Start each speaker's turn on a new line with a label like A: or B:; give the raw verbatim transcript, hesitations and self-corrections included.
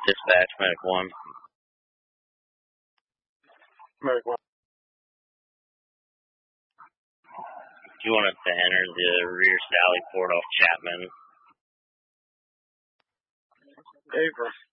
A: Dispatch, Medic one.
B: Medic one.
A: You want us to enter the rear Sally Port off Chapman.
B: April.